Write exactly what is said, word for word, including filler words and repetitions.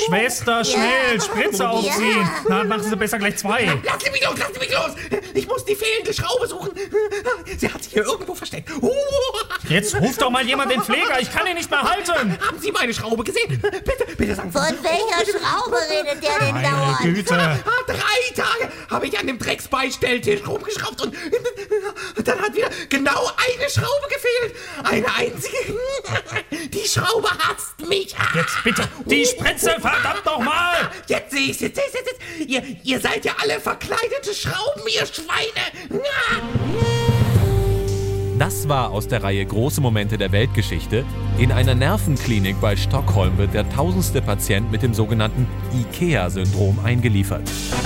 Schwester, schnell, Ja. Spritze aufziehen. Ja. Na, machen Sie besser gleich zwei. Lassen Sie mich los, lassen Sie mich los! Ich muss die fehlende Schraube suchen. Sie hat sich hier irgendwo versteckt. Uh, Jetzt ruft doch mal jemand den Pfleger, ich kann ihn nicht mehr halten. haben Sie meine Schraube gesehen? Bitte, bitte sagen Sie. Von welcher Schraube redet der denn Meine dauernd? Güte. Ah, drei Tage habe ich an dem Drecksbeistelltisch rumgeschraubt und dann hat wieder genau eine Schraube gefehlt. Eine einzige. Die Schraube hasst mich. Jetzt bitte, die Spritze, verdammt noch mal. Jetzt sehe ich es, jetzt, jetzt, jetzt, jetzt. Ihr, ihr seid ja alle verkleidete Schrauben, ihr Schweine. Das war aus der Reihe Große Momente der Weltgeschichte. In einer Nervenklinik bei Stockholm wird der tausendste Patient mit dem sogenannten IKEA-Syndrom eingeliefert.